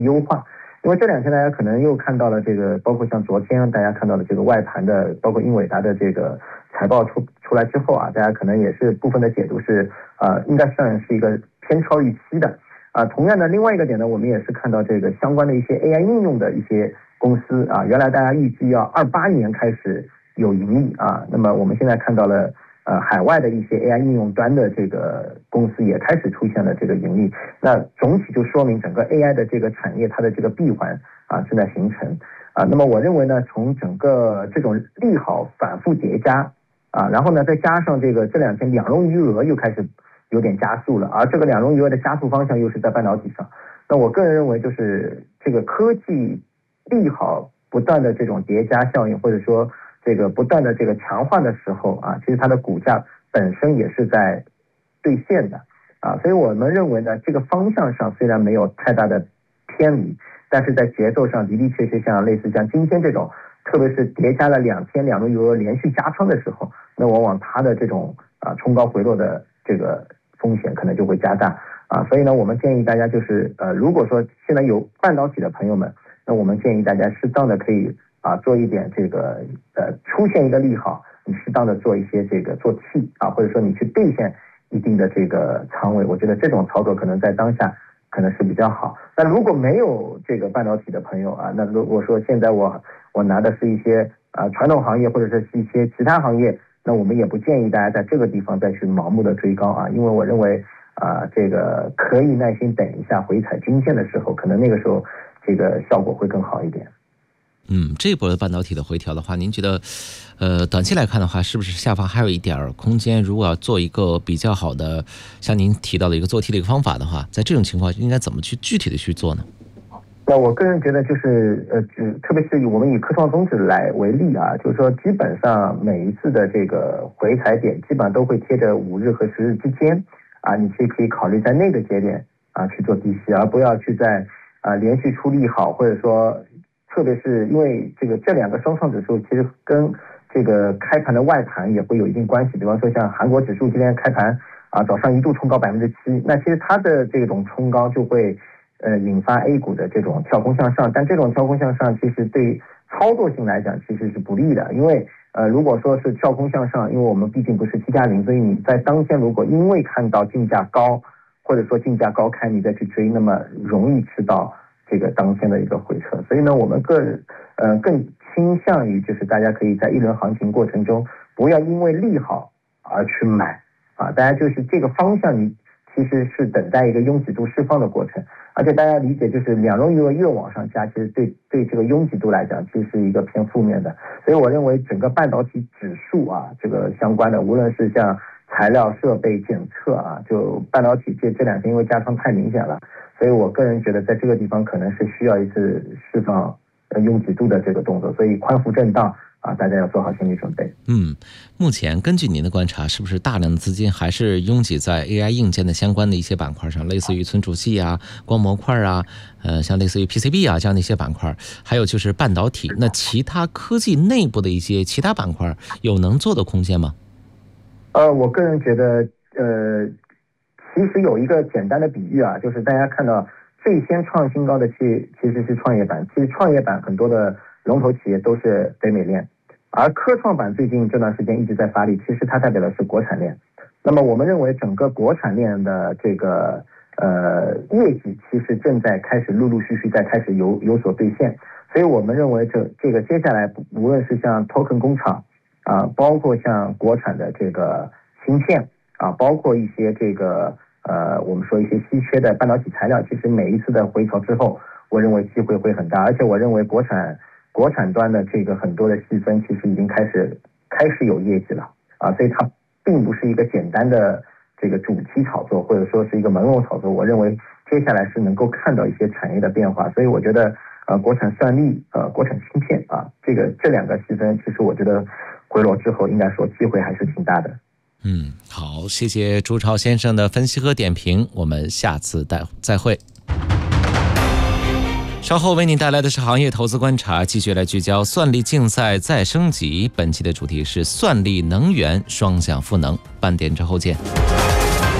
优化。因为这两天大家可能又看到了这个，包括像昨天大家看到了这个外盘的，包括英伟达的这个财报出来之后啊，大家可能也是部分的解读是应该算是一个偏超预期的同样的，另外一个点呢，我们也是看到这个相关的一些 AI 应用的一些公司原来大家预计要28年开始有盈利那么我们现在看到了海外的一些 AI 应用端的这个公司也开始出现了这个盈利，那总体就说明整个 AI 的这个产业它的这个闭环正在形成那么我认为呢，从整个这种利好反复叠加然后呢再加上这两天两融余额又开始有点加速了，而这个两融余额的加速方向又是在半导体上，那我个人认为就是这个科技利好不断的这种叠加效应，或者说这个不断的这个强化的时候其实它的股价本身也是在兑现的所以我们认为呢，这个方向上虽然没有太大的偏离，但是在节奏上的确像类似像今天这种，特别是叠加了2天两融余额连续加仓的时候，那往往它的这种冲高回落的这个风险可能就会加大所以呢，我们建议大家就是如果说现在有半导体的朋友们，那我们建议大家适当的可以做一点这个出现一个利好，你适当的做一些这个做 T 或者说你去兑现一定的这个仓位，我觉得这种操作可能在当下可能是比较好。那如果没有这个半导体的朋友那如果说现在我拿的是一些传统行业或者是一些其他行业，那我们也不建议大家在这个地方再去盲目的追高因为我认为这个可以耐心等一下回踩均线的时候，可能那个时候这个效果会更好一点。 这一波的半导体的回调的话，您觉得短期来看的话，是不是下方还有一点空间？如果要做一个比较好的像您提到的一个做 T 的一个方法的话，在这种情况应该怎么去具体的去做呢？ 那我个人觉得就是特别是我们以科创宗旨来为例就是说基本上每一次的这个回踩点基本上都会贴着5日和10日之间你其实可以考虑在那个节点去做低吸，而不要去在连续出利好，或者说特别是因为这两个双创指数其实跟这个开盘的外盘也会有一定关系，比方说像韩国指数今天开盘早上一度冲高7%，那其实它的这种冲高就会引发 A 股的这种跳空向上，但这种跳空向上其实对操作性来讲其实是不利的，因为如果说是跳空向上，因为我们毕竟不是T+0，所以你在当天如果因为看到竞价高或者说竞价高开你再去追，那么容易吃到这个当天的一个回撤，所以呢我们更倾向于就是大家可以在一轮行情过程中不要因为利好而去买大家就是这个方向你其实是等待一个拥挤度释放的过程，而且大家理解就是两融余额越往上加，其实对这个拥挤度来讲其实是一个偏负面的，所以我认为整个半导体指数这个相关的无论是像材料设备检测就半导体这两天因为加仓太明显了，所以我个人觉得在这个地方可能是需要一次释放拥挤度的这个动作，所以宽幅震荡大家要做好心理准备。 目前根据您的观察，是不是大量的资金还是拥挤在 AI 硬件的相关的一些板块上，类似于存储器光模块像类似于 PCB 这样的一些板块，还有就是半导体，那其他科技内部的一些其他板块有能做的空间吗？ 我个人觉得其实有一个简单的比喻就是大家看到最先创新高的其实是创业板，其实创业板很多的龙头企业都是北美链，而科创板最近这段时间一直在发力，其实它代表的是国产链。那么我们认为整个国产链的这个业绩其实正在开始陆陆续续在开始有所兑现，所以我们认为这个接下来无论是像 token 工厂包括像国产的这个芯片包括一些这个我们说一些稀缺的半导体材料，其实每一次的回调之后，我认为机会会很大，而且我认为国产端的这个很多的细分其实已经开始有业绩了所以它并不是一个简单的这个主题炒作，或者说是一个朦胧炒作，我认为接下来是能够看到一些产业的变化，所以我觉得国产算力国产芯片这两个细分，其实我觉得回落之后应该说机会还是挺大的。 好，谢谢朱超先生的分析和点评，我们下次再会。稍后为您带来的是行业投资观察，继续来聚焦算力竞赛再升级。本期的主题是算力能源双向赋能，半点之后见。